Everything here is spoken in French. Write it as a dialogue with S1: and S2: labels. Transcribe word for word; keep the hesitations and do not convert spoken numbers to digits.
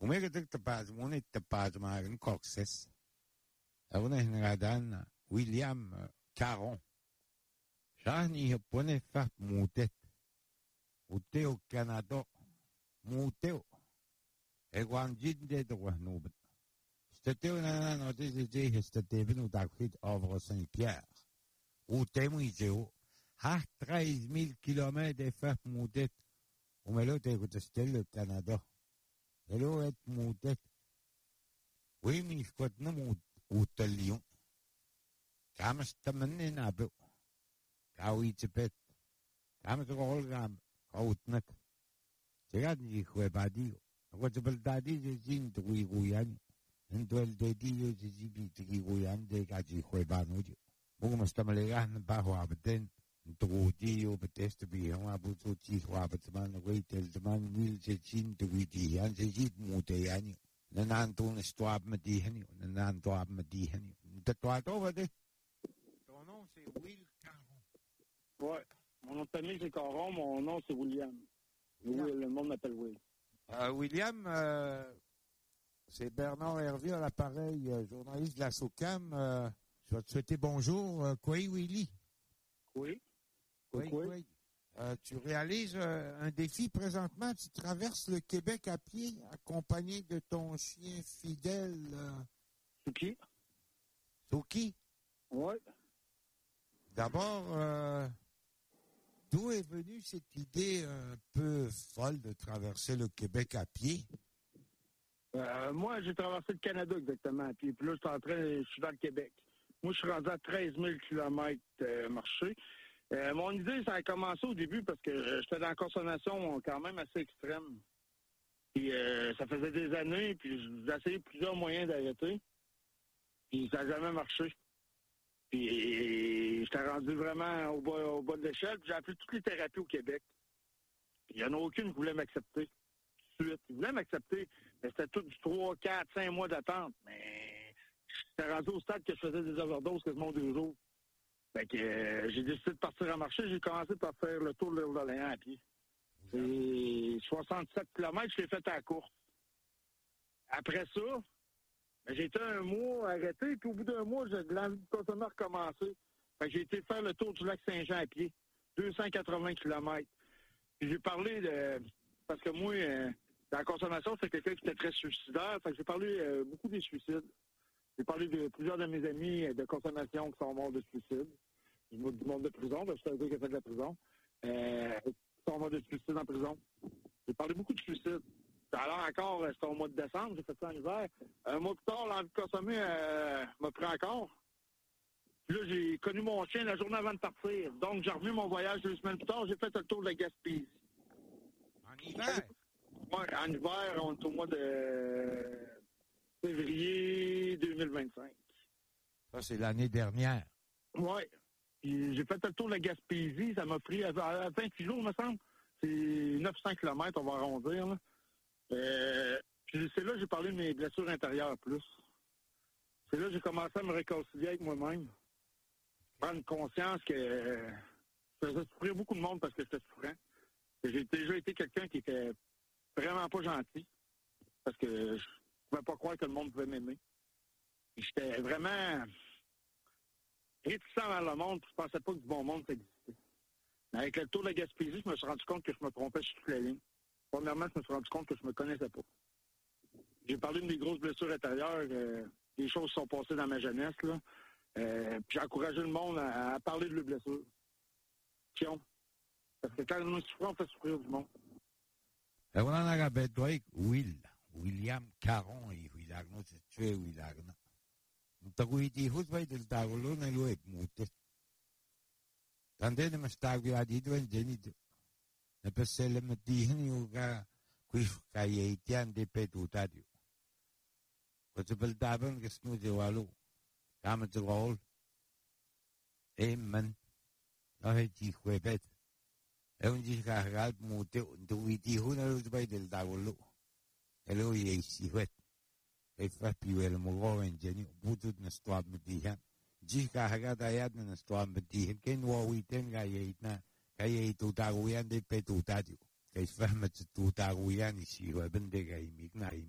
S1: Umegatik tapaz munit tapaz magan coxes. Avuna hinadan William Caron. Shani pone fa mutet. Uteo Canada. Muteo. Eguanjinde de Wanubet. Stateo na notis de Stateven ou d'Aquid over Saint-Pierre. Utemo Igeo. Ha treize mille kilomètres de fa mutet. Umelo te gutestel le Canada. Hello et mutet. Oui, mais je crois que nous Lyon. Kam stammen abo. Kawi tipet. Kam to golgam. Kautnak. Tegad ni khwebadi. What the daddy is in the Guyan. And well, the deal is the Guyan, the Gaji Khwebanu. Mumastamalegan, Baho Abaden, to Dio, but test to be on Abu Chief Wabatman, wait till the man will chin to Witi, and the Jit Mutayani. Nanantun Swab Medihani, Nanantwab Medihani. The twat over there. Ton nom c'est Will Caron.
S2: Ouais. Mon nom de famille c'est Caron, mon nom c'est William. Oui, le monde m'appelle Will.
S1: Euh, William, euh, c'est Bernard Hervieux à l'appareil, euh, journaliste de la SOCAM. Euh, je vais te souhaiter bonjour. Euh, quoi, Willy?
S2: Oui.
S1: Oui, oui. oui. Euh, tu réalises euh, un défi présentement. Tu traverses le Québec à pied, accompagné de ton chien fidèle. Euh...
S2: Souki.
S1: Souki?
S2: Oui.
S1: D'abord, euh, d'où est venue cette idée un peu folle de traverser le Québec à pied?
S2: Euh, moi, j'ai traversé le Canada exactement à pied. Puis là, je suis en train, je suis dans le Québec. Moi, je suis rendu à treize mille kilomètres euh, marché. Euh, mon idée, ça a commencé au début parce que euh, j'étais dans la consommation quand même assez extrême. Puis euh, ça faisait des années, puis j'ai essayé plusieurs moyens d'arrêter. Puis ça n'a jamais marché. Puis j'étais rendu vraiment au bas, au bas de l'échelle. Puis j'ai appelé toutes les thérapies au Québec. Puis il n'y en a aucune qui voulait m'accepter. Tout de suite. Ils voulaient m'accepter, mais c'était tout du trois, quatre, cinq mois d'attente. Mais j'étais rendu au stade que je faisais des overdoses quasiment deux jours. Fait que euh, j'ai décidé de partir à marcher. J'ai commencé par faire le tour de l'île d'Orléans à pied. C'est soixante-sept kilomètres, je l'ai fait à la course. Après ça, ben, j'ai été un mois arrêté, puis au bout d'un mois, j'ai de l'envie de consommer recommencer. Fait que j'ai été faire le tour du lac Saint-Jean à pied, deux cent quatre-vingts kilomètres. Puis j'ai parlé de... Parce que moi, euh, dans la consommation, c'est quelqu'un qui était très suicidaire. Fait que j'ai parlé euh, beaucoup des suicides. J'ai parlé de plusieurs de mes amis de consommation qui sont morts de suicide. Du monde de prison, parce que c'est un gars qui a fait de la prison. Euh, qui sont morts de suicide en prison. J'ai parlé beaucoup de suicide. Alors encore, c'était au mois de décembre, j'ai fait ça en hiver. Un mois plus tard, l'envie de consommer euh, m'a pris encore. Puis là, j'ai connu mon chien la journée avant de partir. Donc, j'ai revu mon voyage deux semaines plus tard, j'ai fait le tour de la Gaspésie.
S1: En hiver?
S2: Oui, en hiver, on est au mois de février deux mille vingt-cinq.
S1: Ça, c'est l'année dernière.
S2: Oui. Puis j'ai fait le tour de la Gaspésie, ça m'a pris à vingt-huit jours, me semble. C'est neuf cents kilomètres, on va arrondir, là. Euh, puis c'est là que j'ai parlé de mes blessures intérieures plus. C'est là que j'ai commencé à me réconcilier avec moi-même. Prendre conscience que euh, je faisais souffrir beaucoup de monde parce que j'étais souffrant. Que j'ai déjà été quelqu'un qui était vraiment pas gentil. Parce que je pouvais pas croire que le monde pouvait m'aimer. Et j'étais vraiment réticent vers le monde, puis je pensais pas que du bon monde ça existait. Mais avec le tour de la Gaspésie, je me suis rendu compte que je me trompais sur toute la ligne. Premièrement, je me suis rendu compte que je me connaissais pas. J'ai parlé de mes grosses blessures intérieures, euh, des choses qui sont passées dans ma jeunesse, là. Euh, puis j'ai encouragé le monde à, à parler de leurs blessures. Pion. Parce que quand nous souffrons, on fait souffrir du monde.
S1: Et on a gabé Will, William Caron, et Willarno, c'est tué Willarno. Taguiti, Husbay del Tagolo, ne lo è mute. Tandé de Mastagui a dit, il genito. Ne passè le mattine, io che qui caieitian de petutadio. Questo bel taban che snude walu. Come to roll. Amen. No he ci quebet. E un ci cargal mute, un tuiti una luz bay del tagolo. E lo ye si wet. E fa più el mo en genio, butut na stwab metihan. Ci carga dayat na stwab metihan. Ken wo witen gayeit na. Kaya itutaguyan de petutadio. Kaya fahmat sa tutaguyan isi wa bende kay mig na